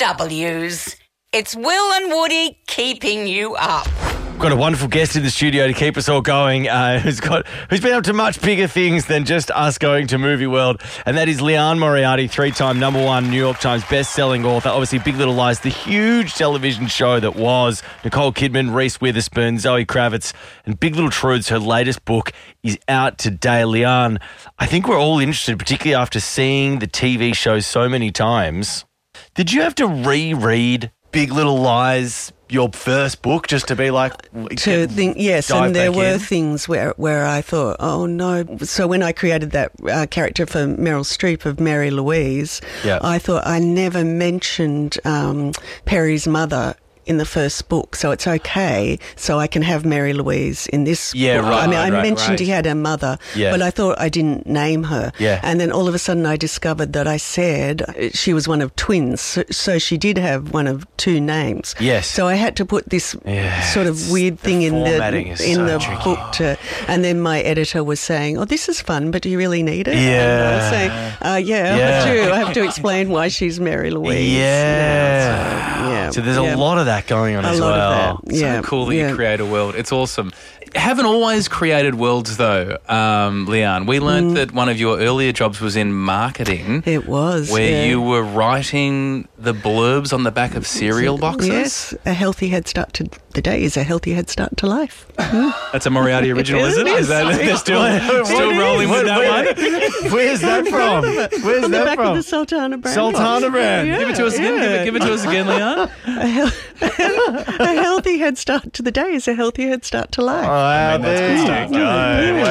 W's. It's Will and Woody keeping you up. Got a wonderful guest in the studio to keep us all going, who's been up to much bigger things than just us going to Movie World, and that is Liane Moriarty, 3-time #1 New York Times best-selling author. Obviously, Big Little Lies, the huge television show that was Nicole Kidman, Reese Witherspoon, Zoe Kravitz, and Big Little Truths. Her latest book is out today. Liane, I think we're all interested, particularly after seeing the TV show so many times. Did you have to reread Big Little Lies, your first book, just to be like... To think, yes, and there were things where I thought, oh no. So when I created that character for Meryl Streep of Mary Louise, I thought I never mentioned Perry's mother in the first book, so it's okay, so I can have Mary Louise in this book. Right. I mean, I mentioned he had a mother, but I thought I didn't name her. And then all of a sudden I discovered that I said she was one of twins, so she did have one of two names. So I had to put this sort of weird thing in the book and then my editor was saying, oh, this is fun, but do you really need it? And I was saying, I have to explain why she's Mary Louise. So there's a lot of that going on as well. So cool that you create a world. It's awesome. Haven't always created worlds though, Liane. We learned that one of your earlier jobs was in marketing. It was. Where you were writing the blurbs on the back of cereal boxes. Yes, a healthy head start to the day is a healthy head start to life. That's a Moriarty original, is it? Is that they're still rolling with that one? Where's that from? Where's on the that back from? of the Sultana brand. Sultana brand. Yeah, give it to us again. Give it to us again, Liane. A healthy head start to the day is a healthy head start to life. Wow, there you go.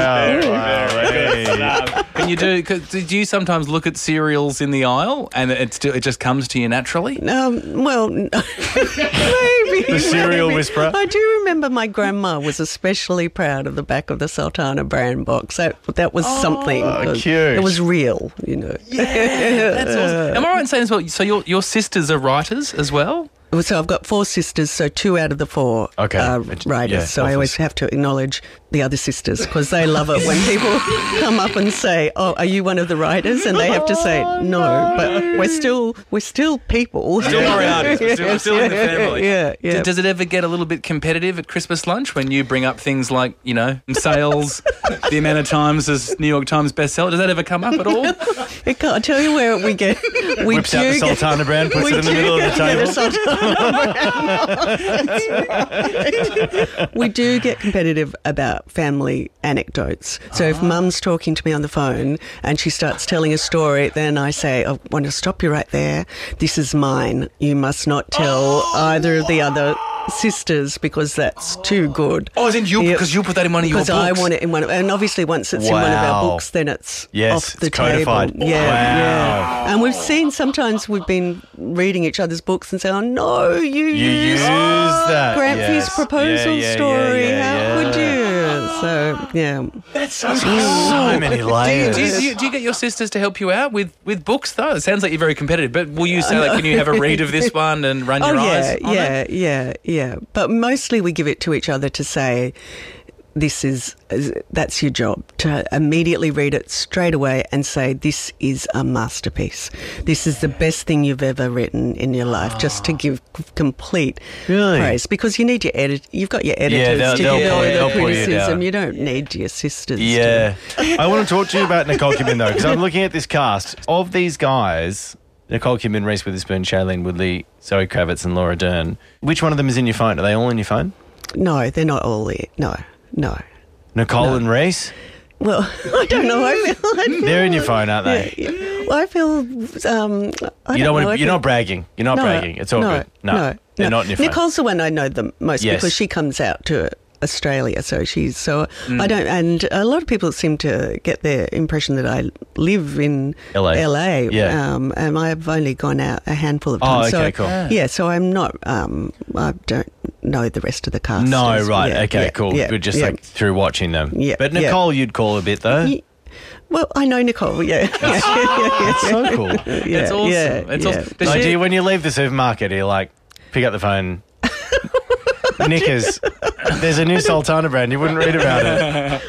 Wow. Can you do you sometimes look at cereals in the aisle and it just comes to you naturally? Well, maybe. The cereal whisperer. I do remember my grandma was especially proud of the back of the Sultana brand box. That was something. Cute. It was real, you know. Yeah, that's awesome. Am I right in saying as well, so your sisters are writers as well? So I've got 4 sisters, so 2 out of the 4 are writers. So I always have to acknowledge the other sisters because they love it when people come up and say, "Oh, are you one of the writers?" And they have to say, "No, but we're still people." Still Moriarty. We're still in the family. Yeah. Does it ever get a little bit competitive at Christmas lunch when you bring up things like, sales, the amount of times as New York Times bestseller? Does that ever come up at all? I can't tell you where we get. We whips out the Sultana brand, puts it in the middle of the table. We do get competitive about family anecdotes. So if Mum's talking to me on the phone and she starts telling a story, then I say, I want to stop you right there. This is mine. You must not tell either of the other sisters because that's too good. Oh, as in you, because you put that in one of your books. Because I want it in one of, and obviously once it's in one of our books, then it's off the codified. table. Yeah. And we've seen sometimes we've been reading each other's books and say, oh no, you used that. Grantfie's proposal story. How could you? So, That's so many layers. Do you get your sisters to help you out with books, though? It sounds like you're very competitive, but will you say, can you have a read of this one and run your eyes on it? Yeah. But mostly we give it to each other to say, that's your job, to immediately read it straight away and say, this is a masterpiece. This is the best thing you've ever written in your life, just to give complete praise. Because you need you've got your editors to give all the criticism. You don't need your sisters. Yeah. I want to talk to you about Nicole Kidman, though, because I'm looking at this cast. Of these guys, Nicole Kidman, Reese Witherspoon, Shailene Woodley, Zoe Kravitz and Laura Dern, which one of them is in your phone? Are they all in your phone? No, they're not all there. No. Nicole and Reese? Well, I don't know. They're in your phone, aren't they? Yeah. Well, I feel... You're not bragging. You're not bragging. It's all good. No, they're not in your phone. Nicole's the one I know the most because she comes out to Australia, so I don't, and a lot of people seem to get their impression that I live in LA. And I've only gone out a handful of times. Cool. Yeah, so I'm not, I don't know the rest of the cast. No, right, cool. But just like through watching them. Yeah. But Nicole, you'd call a bit though. Well, I know Nicole, That's so cool. That's awesome. It's awesome. When you leave the supermarket, you're like, pick up the phone. Knickers. There's a new Sultana brand. You wouldn't read about it. I don't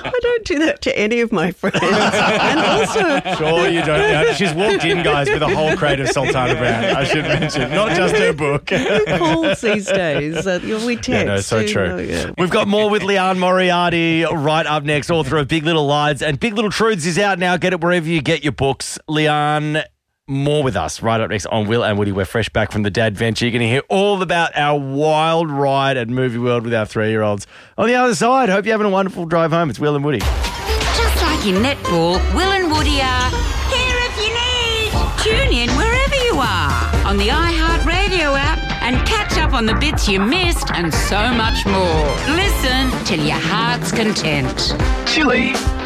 do that to any of my friends. And also... Sure you don't. Yeah, she's walked in, guys, with a whole crate of Sultana Bran, I should mention. Not just her book. Who calls these days? We text. Yeah, no, so true. We've got more with Liane Moriarty right up next, author of Big Little Lies. And Big Little Truths is out now. Get it wherever you get your books. Liane, more with us right up next on Will and Woody. We're fresh back from the Dad Venture. You're going to hear all about our wild ride at Movie World with our 3-year-olds. On the other side, hope you're having a wonderful drive home. It's Will and Woody. Just like in netball, Will and Woody are here if you need. Tune in wherever you are on the iHeartRadio app and catch up on the bits you missed and so much more. Listen till your heart's content. Chili.